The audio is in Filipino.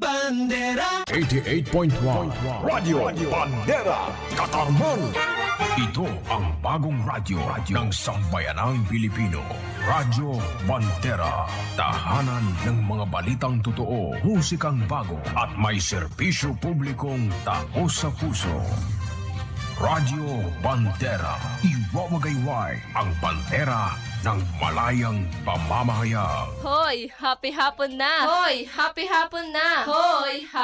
Bandera 88.1 Radio Bandera Katarman. Ito ang bagong radyo ng sambayanang Pilipino. Radyo Bandera. Tahanan ng mga balitang totoo, musikang bago at may serbisyo publikong taos sa puso. Radyo Bandera. Iwawagayway ang bandera ng malayang pamamahayag. Hoy, happy hapon na! Hoy, happy hapon na! Hoy,